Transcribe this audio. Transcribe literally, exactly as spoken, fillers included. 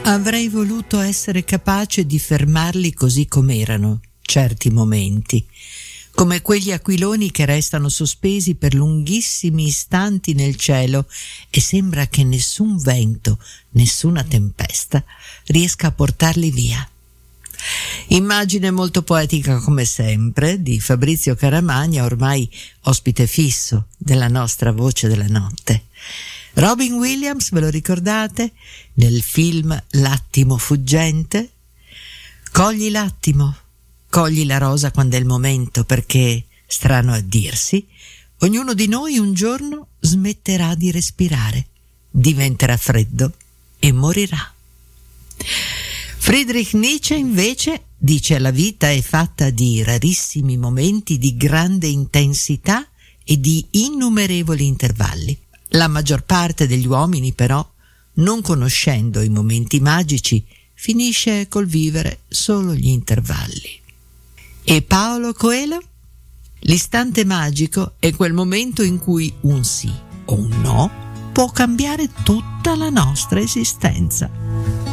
Avrei voluto essere capace di fermarli così com'erano, certi momenti, come quegli aquiloni che restano sospesi per lunghissimi istanti nel cielo e sembra che nessun vento, nessuna tempesta riesca a portarli via. Immagine molto poetica come sempre di Fabrizio Caramagna, ormai ospite fisso della nostra Voce della Notte. Robin Williams, ve lo ricordate? Nel film L'attimo fuggente? Cogli l'attimo, cogli la rosa quando è il momento, perché, strano a dirsi, ognuno di noi un giorno smetterà di respirare, diventerà freddo e morirà. Friedrich Nietzsche invece dice: la vita è fatta di rarissimi momenti di grande intensità e di innumerevoli intervalli. La maggior parte degli uomini, però, non conoscendo i momenti magici, finisce col vivere solo gli intervalli. E Paolo Coelho? L'istante magico è quel momento in cui un sì o un no può cambiare tutta la nostra esistenza.